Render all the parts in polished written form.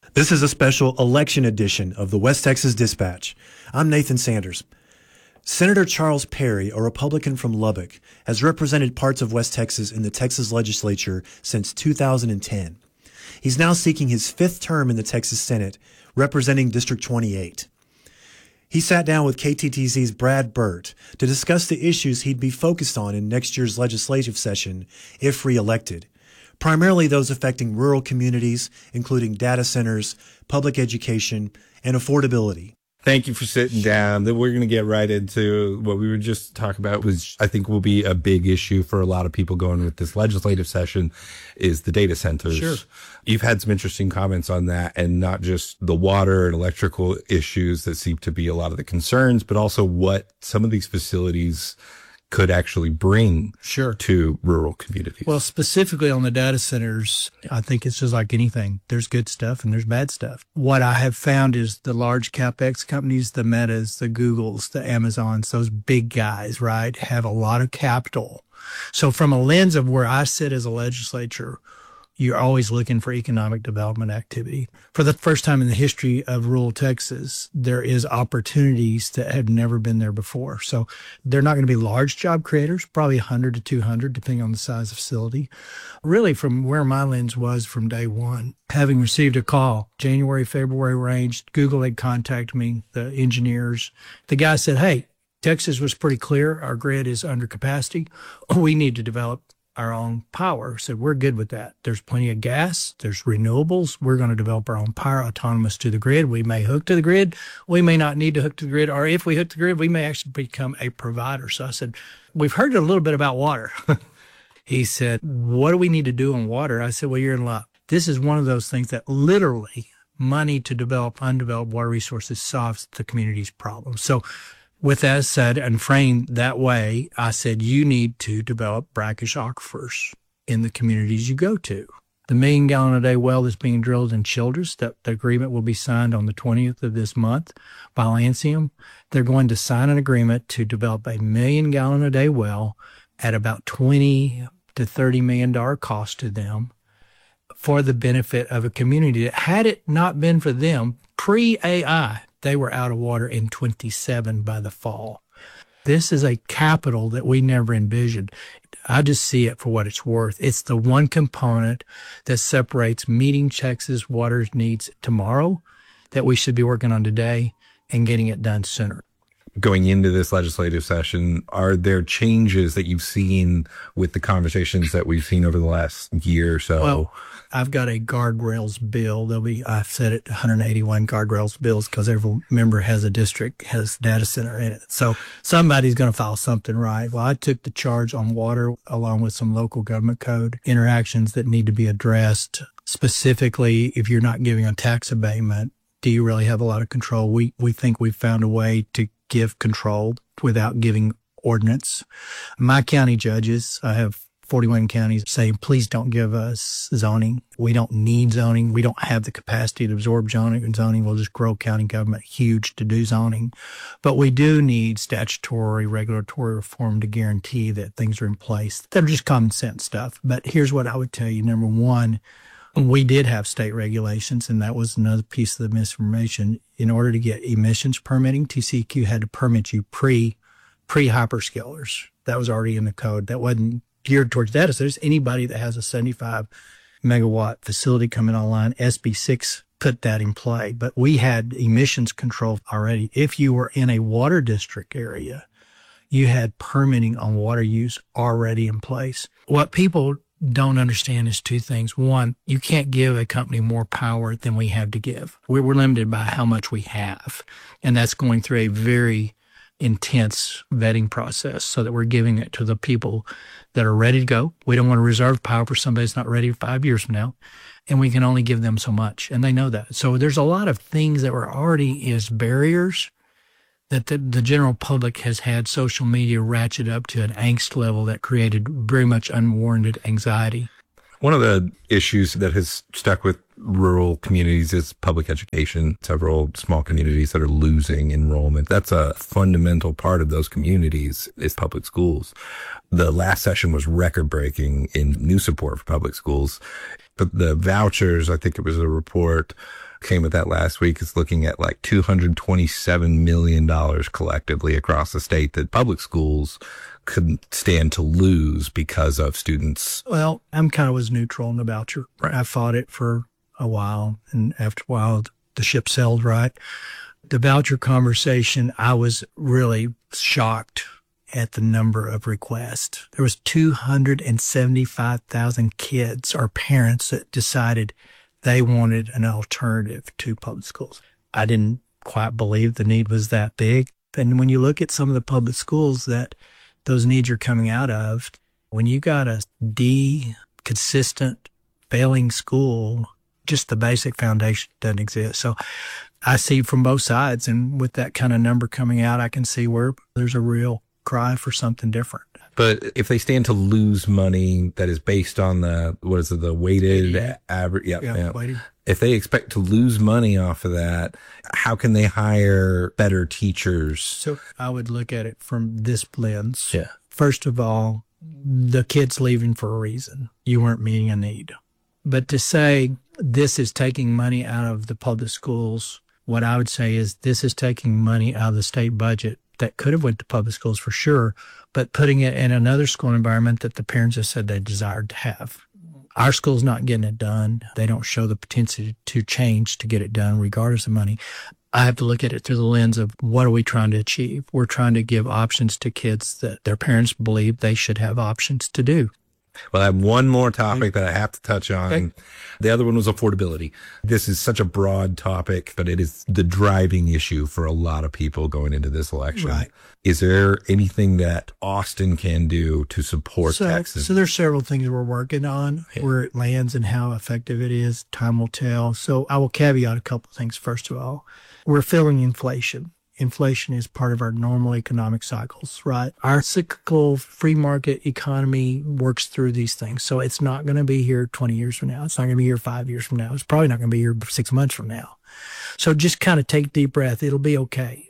This is a special election edition of the West Texas Dispatch. I'm Nathan Sanders. Senator Charles Perry, a Republican from Lubbock, has represented parts of West Texas in the Texas legislature since 2010. He's now seeking his fifth term in the Texas Senate, representing District 28. He sat down with KTTZ's Brad Burt to discuss the issues he'd be focused on in next year's legislative session if reelected, primarily those affecting rural communities, including data centers, public education, and affordability. Thank you for sitting down. Then we're going to get right into what we were just talking about, which I think will be a big issue for a lot of people going with this legislative session, is the data centers. Sure. You've had some interesting comments on that, and not just the water and electrical issues that seem to be a lot of the concerns, but also what some of these facilities could actually bring to rural communities. Well, specifically on the data centers, I think it's just like anything. There's good stuff and there's bad stuff. What I have found is the large CapEx companies, the Metas, the Googles, the Amazons, those big guys, right, have a lot of capital. So from a lens of where I sit as a legislature, you're always looking for economic development activity. For the first time in the history of rural Texas, there is opportunities that have never been there before. So they're not going to be large job creators, probably 100 to 200, depending on the size of facility. Really, from where my lens was from day one, having received a call, January, February range, Google had contacted me, the engineers. The guy said, hey, Texas was pretty clear. Our grid is under capacity. We need to develop our own power. So we're good with that. There's plenty of gas. There's renewables. We're going to develop our own power autonomous to the grid. We may hook to the grid. We may not need to hook to the grid. Or if we hook to the grid, we may actually become a provider. So I said, we've heard a little bit about water. He said, what do we need to do on water? I said, well, you're in luck. This is one of those things that literally money to develop undeveloped water resources solves the community's problems. So with that said and framed that way, I said, you need to develop brackish aquifers in the communities you go to. The 1 million gallon a day well that's being drilled in Childress, that the agreement will be signed on the 20th of this month by Lancium. They're going to sign an agreement to develop a 1 million gallon a day well at about $20 to $30 million cost to them for the benefit of a community that, had it not been for them, pre-AI, they were out of water in 27 by the fall. This is a capital that we never envisioned. I just see it for what it's worth. It's the one component that separates meeting Texas water needs tomorrow that we should be working on today and getting it done sooner. Going into this legislative session, are there changes that you've seen with the conversations that we've seen over the last year or so? Well, I've got a guardrails bill. I've said it, 181 guardrails bills, because every member has a district, has a data center in it. So somebody's going to file something right. Well, I took the charge on water along with some local government code interactions that need to be addressed. Specifically, if you're not giving a tax abatement, do you really have a lot of control? We think we've found a way to give control without giving ordinance. My county judges, I have 41 counties, say, please don't give us zoning. We don't need zoning. We don't have the capacity to absorb zoning. We'll just grow county government huge to do zoning. But we do need statutory, regulatory reform to guarantee that things are in place. They're just common sense stuff. But here's what I would tell you. Number one, we did have state regulations, and that was another piece of the misinformation. In order to get emissions permitting, TCEQ had to permit you pre-hyperscalers. That was already in the code. That wasn't geared towards data centers. Anybody that has a 75 megawatt facility coming online, SB 6 put that in play. But we had emissions control already. If you were in a water district area, you had permitting on water use already in place. What people don't understand is two things. One, you can't give a company more power than we have to give. We're limited by how much we have. And that's going through a very intense vetting process so that we're giving it to the people that are ready to go. We don't want to reserve power for somebody that's not ready 5 years from now. And we can only give them so much. And they know that. So there's a lot of things that were already as barriers that the general public has had social media ratchet up to an angst level that created very much unwarranted anxiety. One of the issues that has stuck with rural communities is public education. Several small communities that are losing enrollment. That's a fundamental part of those communities is public schools. The last session was record-breaking in new support for public schools. But the vouchers, I think it was a report came with that last week, is looking at like $227 million collectively across the state that public schools couldn't stand to lose because of students. Well, I'm kind of was neutral on the voucher. I fought it for a while, and after a while, the ship sailed right. The voucher conversation, I was really shocked at the number of requests. There was 275,000 kids or parents that decided they wanted an alternative to public schools. I didn't quite believe the need was that big. And when you look at some of the public schools that those needs are coming out of, when you got a consistent, failing school, just the basic foundation doesn't exist. So I see from both sides, and with that kind of number coming out, I can see where there's a real cry for something different. But if they stand to lose money that is based on the weighted average? Yeah. Weighted. If they expect to lose money off of that, how can they hire better teachers? So I would look at it from this lens. Yeah. First of all, the kid's leaving for a reason. You weren't meeting a need. But to say this is taking money out of the public schools, what I would say is this is taking money out of the state budget that could have went to public schools for sure, but putting it in another school environment that the parents have said they desired to have. Our school's not getting it done. They don't show the potential to change to get it done regardless of money. I have to look at it through the lens of what are we trying to achieve? We're trying to give options to kids that their parents believe they should have options to do. Well, I have one more topic that I have to touch on. Okay. The other one was affordability. This is such a broad topic, but it is the driving issue for a lot of people going into this election. Right. Is there anything that Austin can do to support Texas? So there's several things we're working on. Yeah. Where it lands and how effective it is, time will tell. So I will caveat a couple of things. First of all, we're feeling inflation. Inflation is part of our normal economic cycles, right? Our cyclical free market economy works through these things. So it's not going to be here 20 years from now. It's not going to be here 5 years from now. It's probably not going to be here 6 months from now. So just kind of take a deep breath. It'll be okay.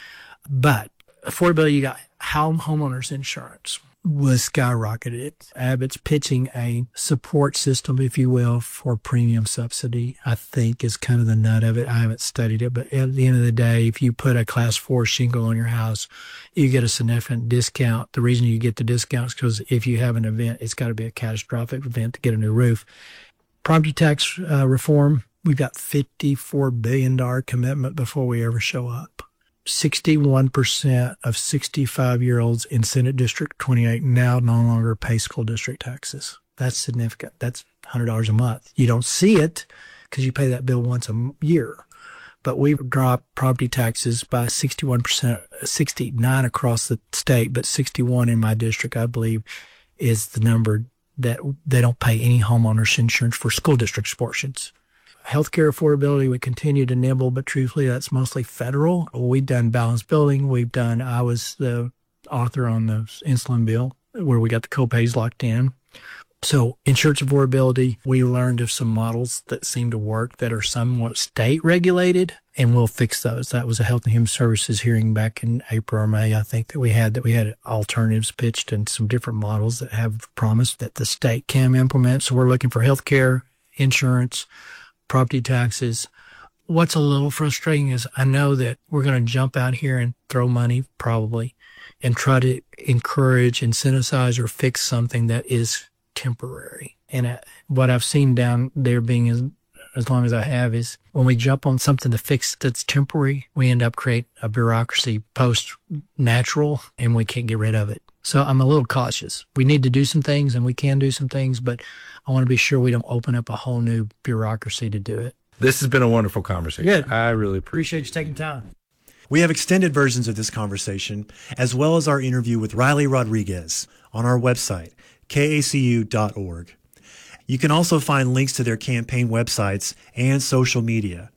But affordability, you got homeowners insurance was skyrocketed. Abbott's pitching a support system, if you will, for premium subsidy, I think is kind of the nut of it. I haven't studied it, but at the end of the day, if you put a class 4 shingle on your house, you get a significant discount. The reason you get the discount is because if you have an event, it's got to be a catastrophic event to get a new roof. Property tax reform, we've got $54 billion commitment before we ever show up. 61% of 65-year-olds in Senate District 28 now no longer pay school district taxes. That's significant. That's $100 a month. You don't see it because you pay that bill once a year. But we've dropped property taxes by 61%, 69 across the state, but 61 in my district, I believe, is the number that they don't pay any homeowners insurance for school district portions. Healthcare affordability, we continue to nibble, but truthfully, that's mostly federal. We've done balanced billing. I was the author on the insulin bill where we got the copays locked in. So insurance affordability, we learned of some models that seem to work that are somewhat state regulated, and we'll fix those. That was a Health and Human Services hearing back in April or May, I think, that we had alternatives pitched and some different models that have promised that the state can implement. So we're looking for healthcare, insurance, property taxes. What's a little frustrating is I know that we're going to jump out here and throw money probably and try to encourage, incentivize, or fix something that is temporary. And what I've seen down there being as long as I have is when we jump on something to fix that's temporary, we end up creating a bureaucracy post-natural and we can't get rid of it. So I'm a little cautious. We need to do some things and we can do some things, but I want to be sure we don't open up a whole new bureaucracy to do it. This has been a wonderful conversation. Good. I really Appreciate you taking time. We have extended versions of this conversation, as well as our interview with Riley Rodriguez, on our website, kacu.org. You can also find links to their campaign websites and social media